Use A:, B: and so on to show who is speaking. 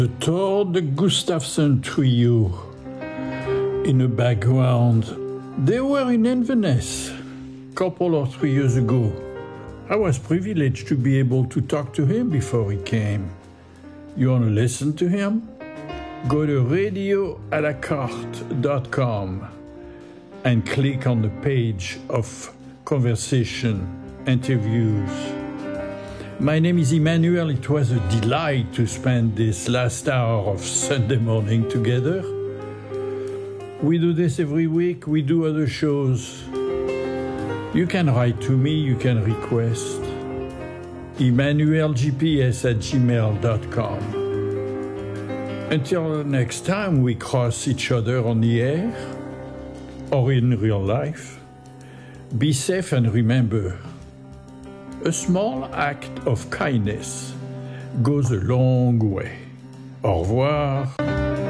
A: The Tord Gustafsson Trio in the background. They were in Inverness a couple or 3 years ago. I was privileged to be able to talk to him before he came. You want to listen to him? Go to radioalacarte.com and click on the page of conversation, interviews. My name is Emmanuel. It was a delight to spend this last hour of Sunday morning together. We do this every week. We do other shows. You can write to me. You can request. EmmanuelGPS@gmail.com. Until next time we cross each other on the air or in real life, be safe and remember, a small act of kindness goes a long way. Au revoir.